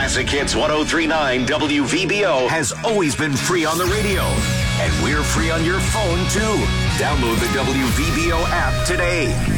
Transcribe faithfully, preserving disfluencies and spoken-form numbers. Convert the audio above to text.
Classic Hits one oh three point nine W V B O has always been free on the radio. And we're free on your phone, too. Download the W V B O app today.